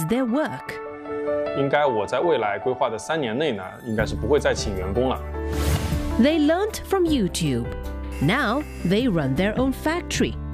is their work. 应该我在未来规划的3年内呢，应该是不会再请员工了。 They learnt from YouTube. Now they run their own factory.